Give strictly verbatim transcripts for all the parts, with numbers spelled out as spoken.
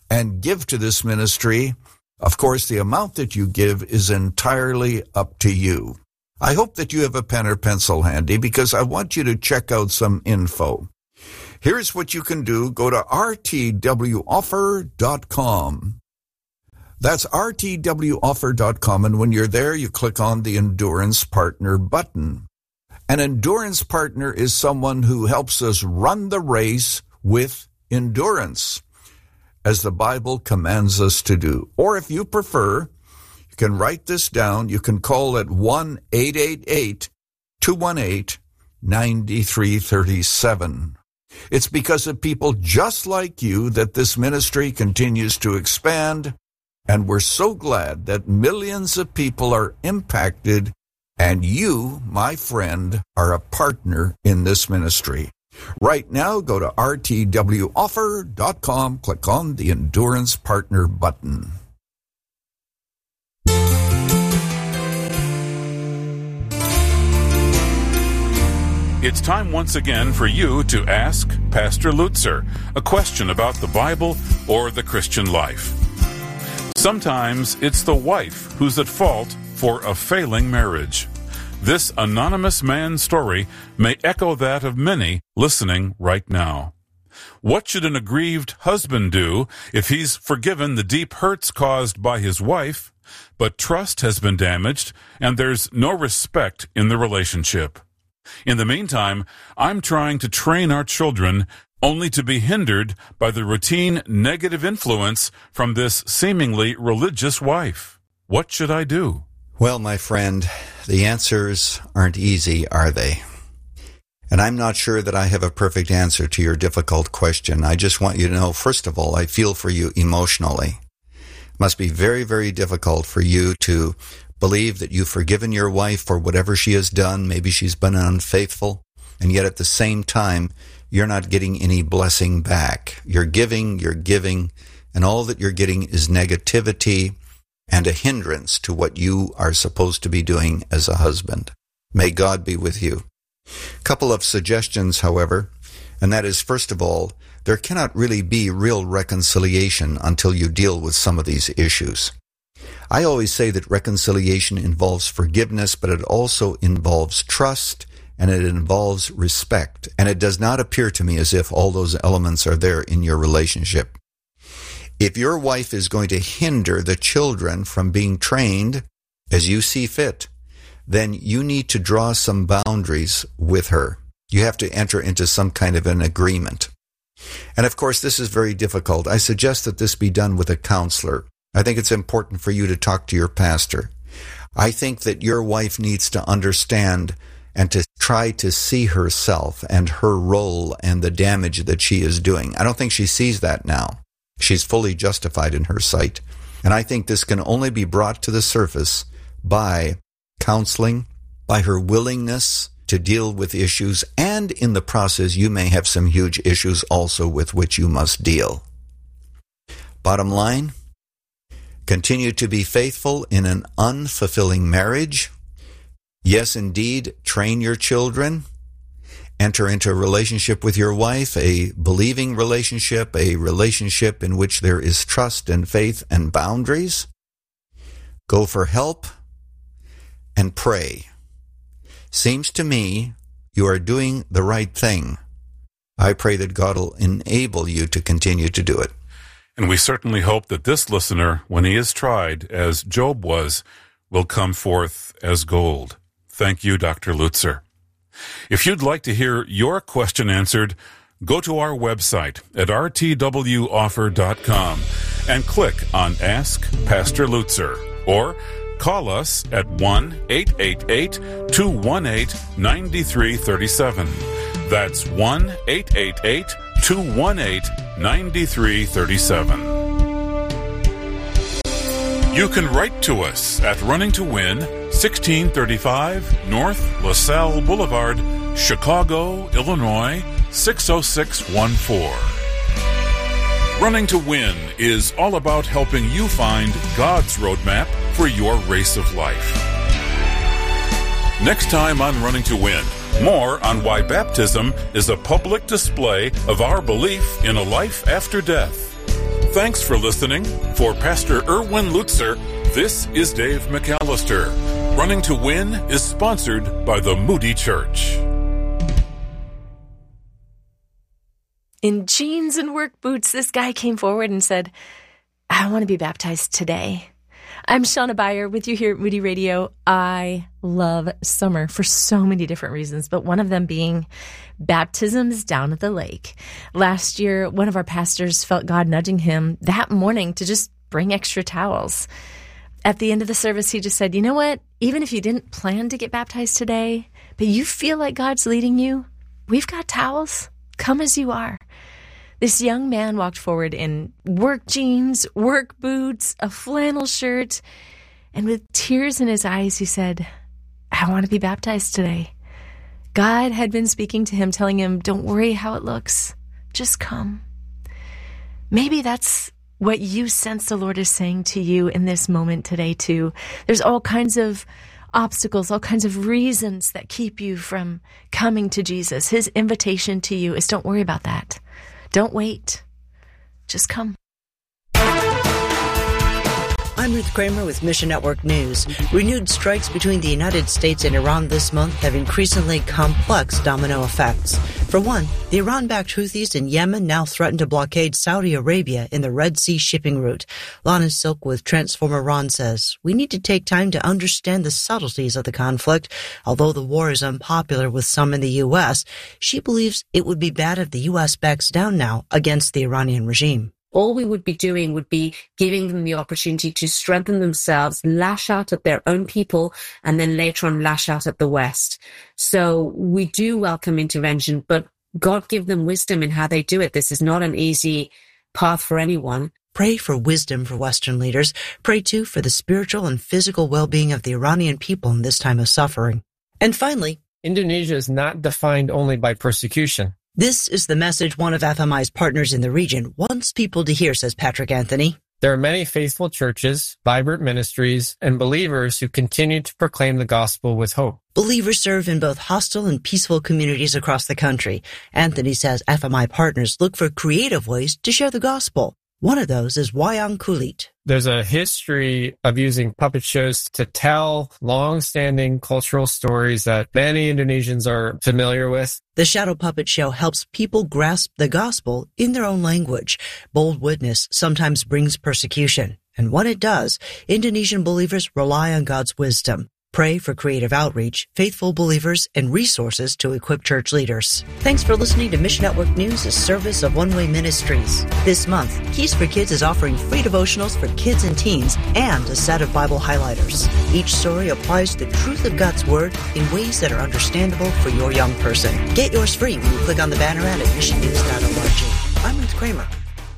and give to this ministry. Of course, the amount that you give is entirely up to you. I hope that you have a pen or pencil handy because I want you to check out some info. Here's what you can do. Go to r t w offer dot com. That's r t w offer dot com, and when you're there, you click on the Endurance Partner button. An endurance partner is someone who helps us run the race with endurance, as the Bible commands us to do. Or if you prefer, you can write this down. You can call at one eight eight eight, two one eight, nine three three seven. It's because of people just like you that this ministry continues to expand, and we're so glad that millions of people are impacted, and you, my friend, are a partner in this ministry. Right now, go to r t w offer dot com, click on the Endurance Partner button. It's time once again for you to ask Pastor Lutzer a question about the Bible or the Christian life. Sometimes it's the wife who's at fault for a failing marriage. This anonymous man's story may echo that of many listening right now. What should an aggrieved husband do if he's forgiven the deep hurts caused by his wife, but trust has been damaged and there's no respect in the relationship? In the meantime, I'm trying to train our children only to be hindered by the routine negative influence from this seemingly religious wife. What should I do? Well, my friend, the answers aren't easy, are they? And I'm not sure that I have a perfect answer to your difficult question. I just want you to know, first of all, I feel for you emotionally. It must be very, very difficult for you to believe that you've forgiven your wife for whatever she has done. Maybe she's been unfaithful, and yet at the same time, you're not getting any blessing back. You're giving, you're giving, and all that you're getting is negativity and a hindrance to what you are supposed to be doing as a husband. May God be with you. A couple of suggestions, however, and that is, first of all, there cannot really be real reconciliation until you deal with some of these issues. I always say that reconciliation involves forgiveness, but it also involves trust, and it involves respect. And it does not appear to me as if all those elements are there in your relationship. If your wife is going to hinder the children from being trained as you see fit, then you need to draw some boundaries with her. You have to enter into some kind of an agreement. And of course, this is very difficult. I suggest that this be done with a counselor. I think it's important for you to talk to your pastor. I think that your wife needs to understand and to try to see herself and her role and the damage that she is doing. I don't think she sees that now. She's fully justified in her sight. And I think this can only be brought to the surface by counseling, by her willingness to deal with issues, and in the process you may have some huge issues also with which you must deal. Bottom line, continue to be faithful in an unfulfilling marriage. Yes, indeed, train your children. Enter into a relationship with your wife, a believing relationship, a relationship in which there is trust and faith and boundaries. Go for help and pray. Seems to me you are doing the right thing. I pray that God will enable you to continue to do it. And we certainly hope that this listener, when he is tried, as Job was, will come forth as gold. Thank you, Doctor Lutzer. If you'd like to hear your question answered, go to our website at r t w offer dot com and click on Ask Pastor Lutzer, or call us at one eight eight eight, two one eight, nine three three seven. That's one eight eight eight, two one eight, nine three three seven. You can write to us at Running to Win, sixteen thirty-five North LaSalle Boulevard, Chicago, Illinois, six oh six one four. Running to Win is all about helping you find God's roadmap for your race of life. Next time on Running to Win, more on why baptism is a public display of our belief in a life after death. Thanks for listening. For Pastor Erwin Lutzer, this is Dave McAllister. Running to Win is sponsored by the Moody Church. In jeans and work boots, this guy came forward and said, I want to be baptized today. I'm Shauna Beyer with you here at Moody Radio. I love summer for so many different reasons, but one of them being baptisms down at the lake. Last year, one of our pastors felt God nudging him that morning to just bring extra towels. At the end of the service, he just said, you know what? Even if you didn't plan to get baptized today, but you feel like God's leading you, we've got towels. Come as you are. This young man walked forward in work jeans, work boots, a flannel shirt, and with tears in his eyes, he said, I want to be baptized today. God had been speaking to him, telling him, don't worry how it looks. Just come. Maybe that's what you sense the Lord is saying to you in this moment today, too. There's all kinds of obstacles, all kinds of reasons that keep you from coming to Jesus. His invitation to you is don't worry about that. Don't wait. Just come. I'm Ruth Kramer with Mission Network News. Renewed strikes between the United States and Iran this month have increasingly complex domino effects. For one, the Iran-backed Houthis in Yemen now threaten to blockade Saudi Arabia in the Red Sea shipping route. Lana Silk with Transform Iran says, we need to take time to understand the subtleties of the conflict. Although the war is unpopular with some in the U S, she believes it would be bad if the U S backs down now against the Iranian regime. All we would be doing would be giving them the opportunity to strengthen themselves, lash out at their own people, and then later on lash out at the West. So we do welcome intervention, but God give them wisdom in how they do it. This is not an easy path for anyone. Pray for wisdom for Western leaders. Pray, too, for the spiritual and physical well-being of the Iranian people in this time of suffering. And finally, Indonesia is not defined only by persecution. This is the message one of F M I's partners in the region wants people to hear, says Patrick Anthony. There are many faithful churches, vibrant ministries, and believers who continue to proclaim the gospel with hope. Believers serve in both hostile and peaceful communities across the country. Anthony says F M I partners look for creative ways to share the gospel. One of those is Wayang Kulit. There's a history of using puppet shows to tell long-standing cultural stories that many Indonesians are familiar with. The Shadow Puppet Show helps people grasp the gospel in their own language. Bold witness sometimes brings persecution. And when it does, Indonesian believers rely on God's wisdom. Pray for creative outreach, faithful believers, and resources to equip church leaders. Thanks for listening to Mission Network News, a service of One Way Ministries. This month, Keys for Kids is offering free devotionals for kids and teens and a set of Bible highlighters. Each story applies the truth of God's Word in ways that are understandable for your young person. Get yours free when you click on the banner ad at mission news dot org. I'm Ruth Kramer.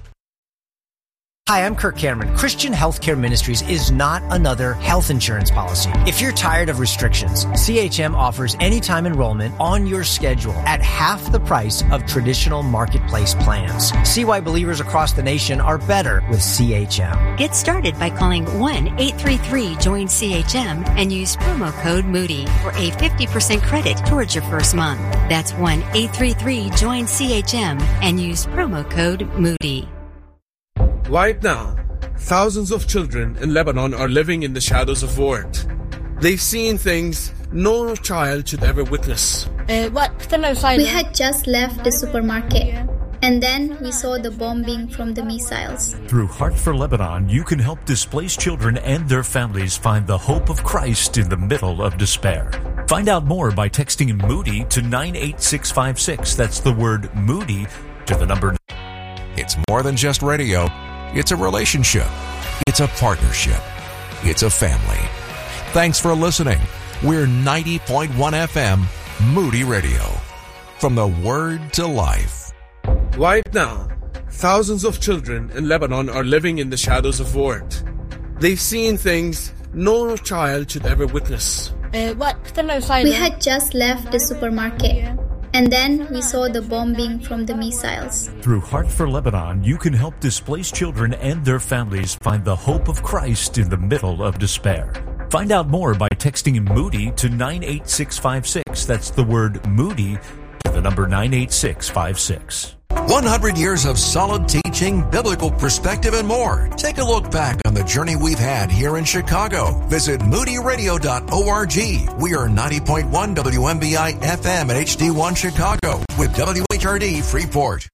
Hi, I'm Kirk Cameron. Christian Healthcare Ministries is not another health insurance policy. If you're tired of restrictions, C H M offers anytime enrollment on your schedule at half the price of traditional marketplace plans. See why believers across the nation are better with C H M. Get started by calling one eight three three join C H M and use promo code Moody for a fifty percent credit towards your first month. That's one eight three three join C H M and use promo code Moody. Right now, thousands of children in Lebanon are living in the shadows of war. They've seen things no child should ever witness. Uh, what? We had just left the supermarket, and then we saw the bombing from the missiles. Through Heart for Lebanon, you can help displaced children and their families find the hope of Christ in the middle of despair. Find out more by texting Moody to nine eight six five six. That's the word Moody to the number. It's more than just radio. It's a relationship. It's a partnership. It's a family. Thanks for listening. We're ninety point one F M, Moody Radio. From the Word to Life. Right now, thousands of children in Lebanon are living in the shadows of war. They've seen things no child should ever witness. Uh, what? We had just left the supermarket, and then we saw the bombing from the missiles. Through Heart for Lebanon, you can help displaced children and their families find the hope of Christ in the middle of despair. Find out more by texting Moody to nine eight six five six. That's the word Moody to the number nine eight six five six. one hundred years of solid teaching, biblical perspective, and more. Take a look back on the journey we've had here in Chicago. Visit moody radio dot org. We are ninety point one W M B I F M at H D one Chicago with W H R D Freeport.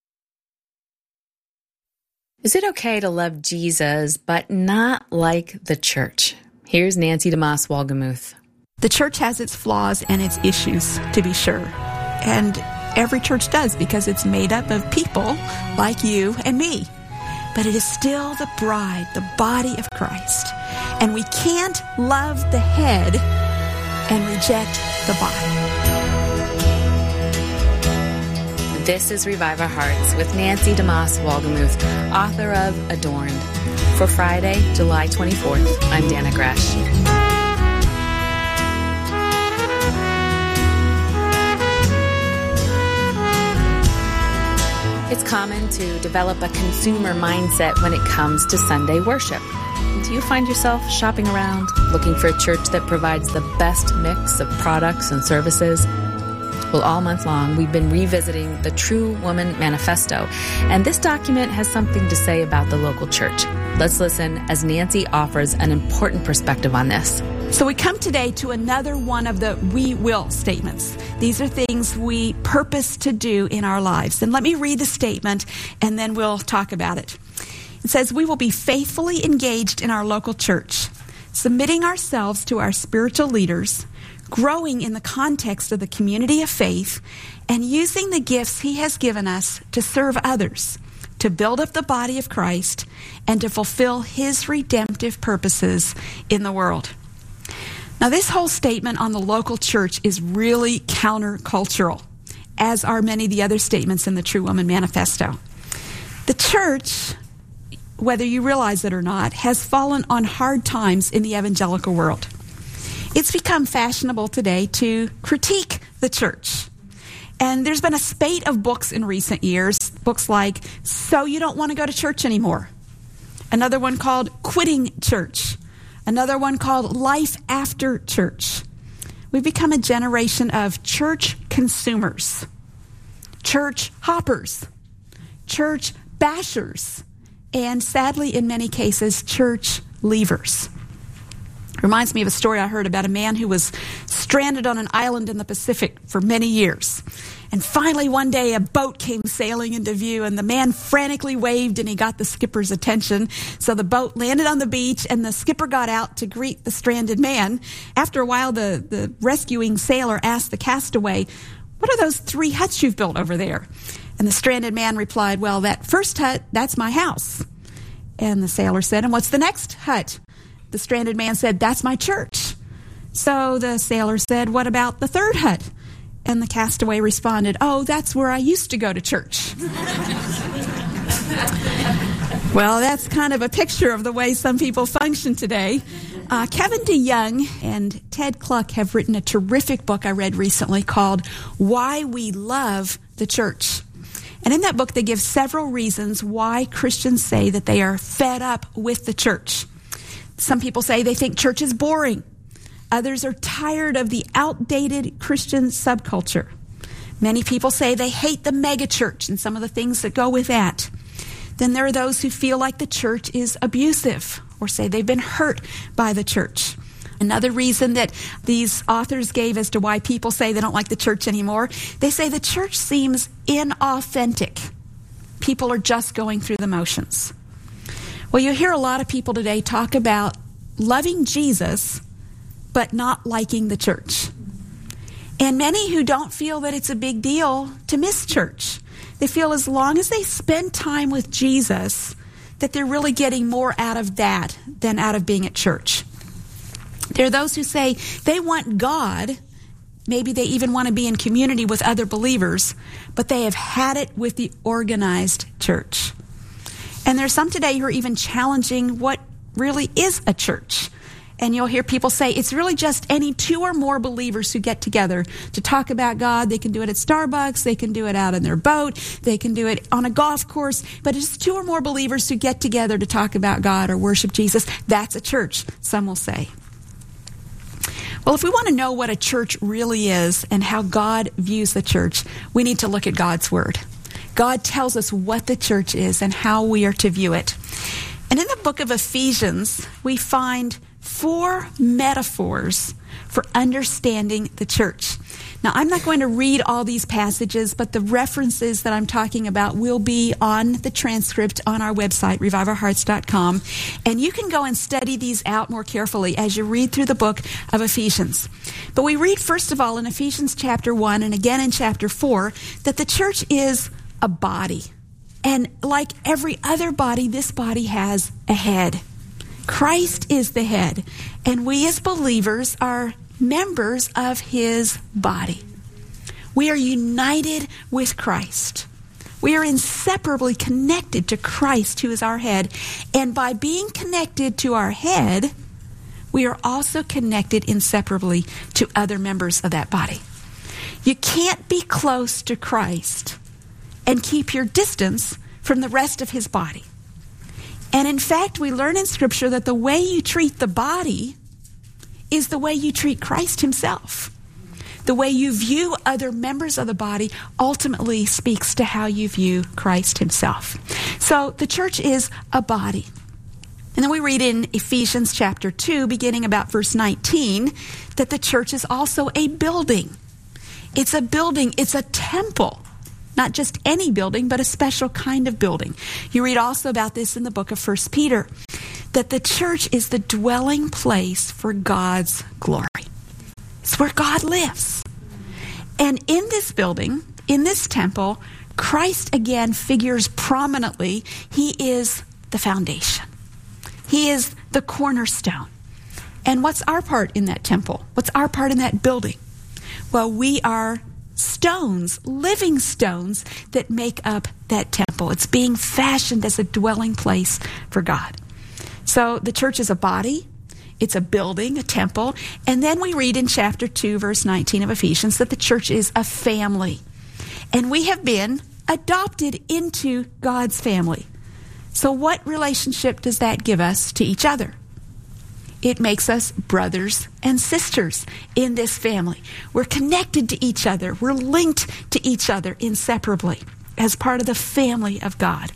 Is it okay to love Jesus but not like the church? Here's Nancy DeMoss Wolgemuth. The church has its flaws and its issues, to be sure. And every church does, because it's made up of people like you and me. But it is still the bride, the body of Christ. And we can't love the head and reject the body. This is Revive Our Hearts with Nancy DeMoss Wolgemuth, author of Adorned. For Friday, July twenty-fourth, I'm Dana Gresh. It's common to develop a consumer mindset when it comes to Sunday worship. Do you find yourself shopping around, looking for a church that provides the best mix of products and services? Well, all month long, we've been revisiting the True Woman Manifesto, and this document has something to say about the local church. Let's listen as Nancy offers an important perspective on this. So we come today to another one of the we will statements. These are things we purpose to do in our lives. And let me read the statement, and then we'll talk about it. It says, we will be faithfully engaged in our local church, submitting ourselves to our spiritual leaders, growing in the context of the community of faith, and using the gifts he has given us to serve others, to build up the body of Christ, and to fulfill his redemptive purposes in the world. Now, this whole statement on the local church is really countercultural, as are many of the other statements in the True Woman Manifesto. The church, whether you realize it or not, has fallen on hard times in the evangelical world. It's become fashionable today to critique the church. And there's been a spate of books in recent years, books like So You Don't Want to Go to Church Anymore, another one called Quitting Church, another one called Life After Church. We've become a generation of church consumers, church hoppers, church bashers, and sadly, in many cases, church leavers. Reminds me of a story I heard about a man who was stranded on an island in the Pacific for many years. And finally, one day, a boat came sailing into view, and the man frantically waved, and he got the skipper's attention. So the boat landed on the beach, and the skipper got out to greet the stranded man. After a while, the, the rescuing sailor asked the castaway, "What are those three huts you've built over there?" And the stranded man replied, "Well, that first hut, that's my house." And the sailor said, "And what's the next hut?" The stranded man said, "That's my church." So the sailor said, "What about the third hut?" And the castaway responded, "Oh, that's where I used to go to church." Well, that's kind of a picture of the way some people function today. Uh, Kevin DeYoung and Ted Kluck have written a terrific book I read recently called Why We Love the Church. And in that book, they give several reasons why Christians say that they are fed up with the church. Some people say they think church is boring. Others are tired of the outdated Christian subculture. Many people say they hate the megachurch and some of the things that go with that. Then there are those who feel like the church is abusive or say they've been hurt by the church. Another reason that these authors gave as to why people say they don't like the church anymore, they say the church seems inauthentic. People are just going through the motions. Well, you hear a lot of people today talk about loving Jesus, but not liking the church. And many who don't feel that it's a big deal to miss church. They feel as long as they spend time with Jesus, that they're really getting more out of that than out of being at church. There are those who say they want God, maybe they even want to be in community with other believers, but they have had it with the organized church. And there's some today who are even challenging what really is a church. And you'll hear people say it's really just any two or more believers who get together to talk about God. They can do it at Starbucks. They can do it out in their boat. They can do it on a golf course. But it's two or more believers who get together to talk about God or worship Jesus. That's a church, some will say. Well, if we want to know what a church really is and how God views the church, we need to look at God's Word. God tells us what the church is and how we are to view it. And in the book of Ephesians, we find four metaphors for understanding the church. Now, I'm not going to read all these passages, but the references that I'm talking about will be on the transcript on our website, revive our hearts dot com. And you can go and study these out more carefully as you read through the book of Ephesians. But we read, first of all, in Ephesians chapter one and again in chapter four, that the church is a body. And like every other body, this body has a head. Christ is the head. And we as believers are members of his body. We are united with Christ. We are inseparably connected to Christ, who is our head. And by being connected to our head, we are also connected inseparably to other members of that body. You can't be close to Christ and keep your distance from the rest of his body. And in fact, we learn in Scripture that the way you treat the body is the way you treat Christ himself. The way you view other members of the body ultimately speaks to how you view Christ himself. So the church is a body. And then we read in Ephesians chapter two, beginning about verse nineteen, that the church is also a building. It's a building. It's a temple. Not just any building, but a special kind of building. You read also about this in the book of First Peter, that the church is the dwelling place for God's glory. It's where God lives. And in this building, in this temple, Christ again figures prominently. He is the foundation. He is the cornerstone. And what's our part in that temple? What's our part in that building? Well, we are stones, living stones that make up that temple. It's being fashioned as a dwelling place for God. So the church is a body, it's a building, a temple, and then we read in chapter two, verse nineteen of Ephesians that the church is a family. And we have been adopted into God's family. So what relationship does that give us to each other? It makes us brothers and sisters in this family. We're connected to each other. We're linked to each other inseparably as part of the family of God.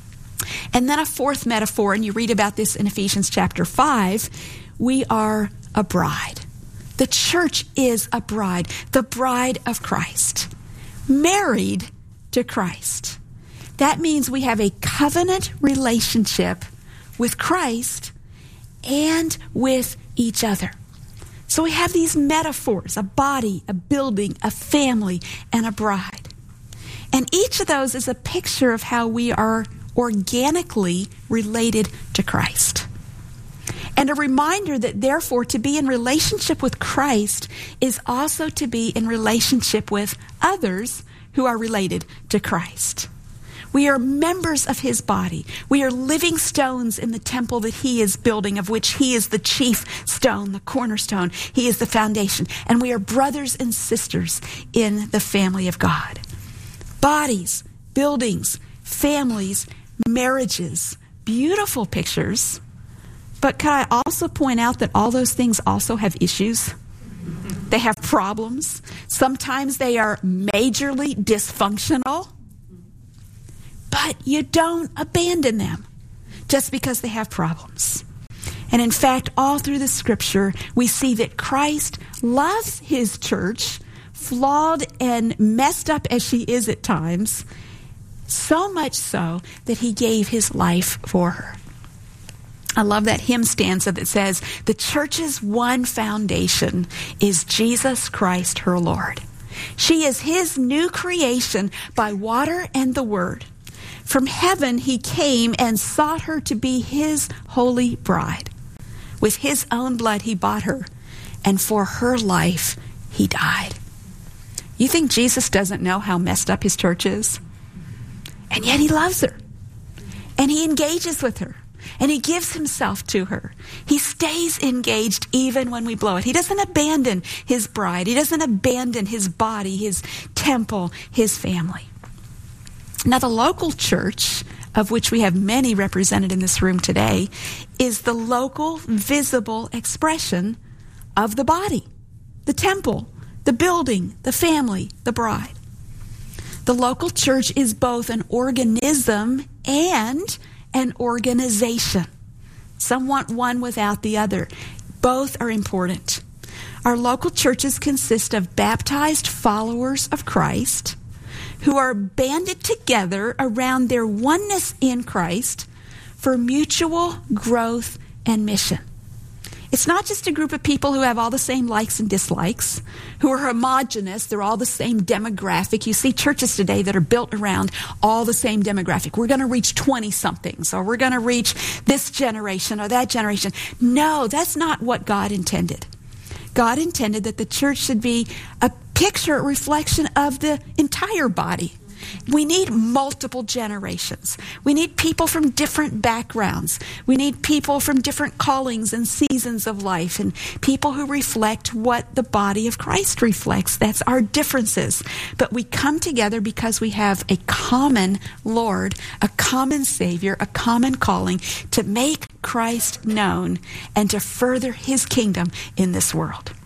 And then a fourth metaphor, and you read about this in Ephesians chapter five, we are a bride. The church is a bride, the bride of Christ, married to Christ. That means we have a covenant relationship with Christ and with each other. So we have these metaphors, a body, a building, a family, and a bride. And each of those is a picture of how we are organically related to Christ. And a reminder that therefore to be in relationship with Christ is also to be in relationship with others who are related to Christ. We are members of his body. We are living stones in the temple that he is building, of which he is the chief stone, the cornerstone. He is the foundation. And we are brothers and sisters in the family of God. Bodies, buildings, families, marriages, beautiful pictures. But can I also point out that all those things also have issues? They have problems. Sometimes they are majorly dysfunctional. But you don't abandon them just because they have problems. And in fact, all through the scripture, we see that Christ loves his church, flawed and messed up as she is at times, so much so that he gave his life for her. I love that hymn stanza that says, the church's one foundation is Jesus Christ, her Lord. She is his new creation by water and the word. From heaven he came and sought her to be his holy bride. With his own blood he bought her, and for her life he died. You think Jesus doesn't know how messed up his church is? And yet he loves her. And he engages with her. And he gives himself to her. He stays engaged even when we blow it. He doesn't abandon his bride. He doesn't abandon his body, his temple, his family. Now, the local church, of which we have many represented in this room today, is the local, visible expression of the body, the temple, the building, the family, the bride. The local church is both an organism and an organization. Some want one without the other. Both are important. Our local churches consist of baptized followers of Christ who are banded together around their oneness in Christ for mutual growth and mission. It's not just a group of people who have all the same likes and dislikes, who are homogenous, they're all the same demographic. You see churches today that are built around all the same demographic. We're going to reach twenty-somethings, or we're going to reach this generation or that generation. No, that's not what God intended. God intended that the church should be a picture, a reflection of the entire body. We need multiple generations. We need people from different backgrounds. We need people from different callings and seasons of life, and people who reflect what the body of Christ reflects. That's our differences. But we come together because we have a common Lord, a common Savior, a common calling to make Christ known and to further his kingdom in this world.